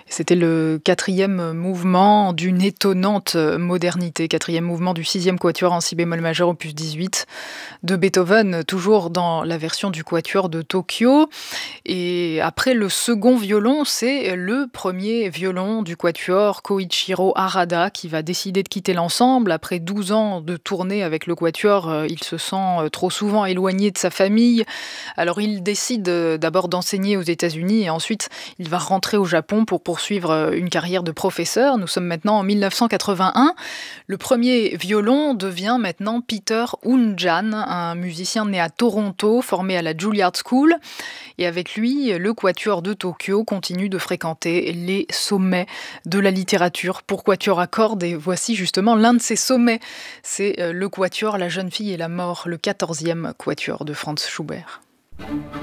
C'était le quatrième mouvement d'une étonnante modernité, quatrième mouvement du sixième quatuor en si bémol majeur opus 18 de Beethoven, toujours dans la version du quatuor de Tokyo. Et après le second violon, c'est le premier violon du quatuor, Koichiro Harada, qui va décider de quitter l'ensemble. Après 12 ans de tournée avec le quatuor, il se sent trop souvent éloigné de sa famille. Alors il décide d'abord d'enseigner aux États-Unis et ensuite il va rentrer au Japon pour poursuivre une carrière de professeur. Nous sommes maintenant en 1981. Le premier violon devient maintenant Peter Oundjan, un musicien né à Toronto, formé à la Juilliard School. Et avec lui, le quatuor de Tokyo continue de fréquenter les sommets de la littérature pour quatuor à cordes. Et voici justement l'un de ces sommets. C'est le quatuor La jeune fille et la mort, le 14e quatuor de Franz Schubert.